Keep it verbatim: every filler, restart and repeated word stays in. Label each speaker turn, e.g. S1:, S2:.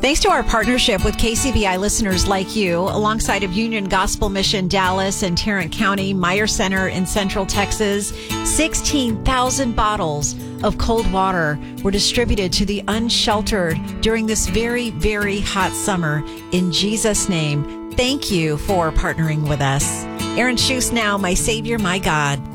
S1: Thanks to our partnership with K C B I listeners like you, alongside of Union Gospel Mission Dallas and Tarrant County, Meyer Center in Central Texas, sixteen thousand bottles of cold water were distributed to the unsheltered during this very, very hot summer. In Jesus' name, thank you for partnering with us. Aaron Schuss now, My Savior, My God.